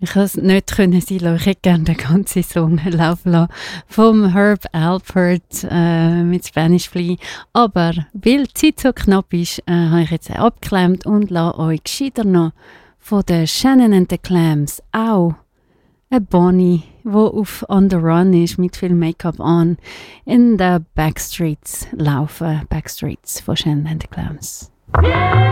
Ich konnte es nicht sein lassen. Ich hätte gerne den ganzen Song laufen lassen vom Herb Alpert mit Spanish Flea. Aber weil die Zeit so knapp ist, habe ich jetzt abgeklemmt und lasse euch gescheiter noch von den Shannon and the Clams auch eine Bonnie, die auf On the Run ist, mit viel Make-up an, in den Backstreets laufen. Backstreets von Shannon and the Clams.